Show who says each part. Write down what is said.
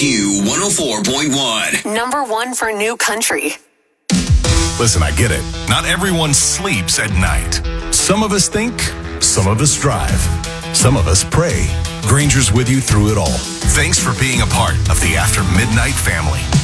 Speaker 1: Q104.1.
Speaker 2: Number one for new country.
Speaker 3: Listen, I get it. Not everyone sleeps at night. Some of us think, some of us drive, some of us pray. Granger's with you through it all. Thanks for being a part of the After Midnight family.